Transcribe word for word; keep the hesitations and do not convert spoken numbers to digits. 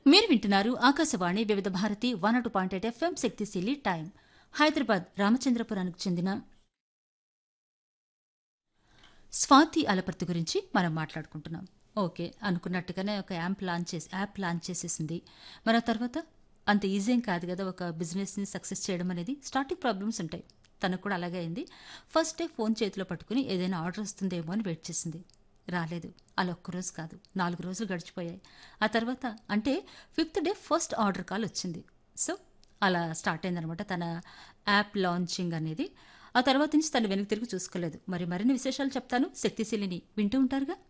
మీరు వింటున్నారు ఆకాశవాణి వివిధ భారతి వన్ అటు పాయింట్ ఎయిట్ ఎఫ్ఎం శక్తిశీలి టైం. హైదరాబాద్ రామచంద్రపురానికి చెందిన స్వాతి అలపర్తి గురించి మనం మాట్లాడుకుంటున్నాం. ఓకే అనుకున్నట్టుగానే ఒక యాప్ లాంచ్ చేసి యాప్ లాంచ్ చేసేసింది. మరి ఆ తర్వాత అంత ఈజీ ఏం కాదు కదా ఒక బిజినెస్ని సక్సెస్ చేయడం అనేది. స్టార్టింగ్ ప్రాబ్లమ్స్ ఉంటాయి. తనకు కూడా అలాగే అయింది. ఫస్ట్ డే ఫోన్ చేతిలో పట్టుకుని ఏదైనా ఆర్డర్ వస్తుందేమో అని వెయిట్ చేసింది. రాలేదు. అలా ఒక్కరోజు కాదు, నాలుగు రోజులు గడిచిపోయాయి. ఆ తర్వాత అంటే fifth day first order call వచ్చింది. సో అలా స్టార్ట్ అయిందనమాట తన యాప్ లాంచింగ్ అనేది. ఆ తర్వాత నుంచి తను వెనక్కి తిరిగి చూసుకోలేదు. మరి మరిన్ని విశేషాలు చెప్తాను. శక్తిశీలిని వింటూ ఉంటారుగా.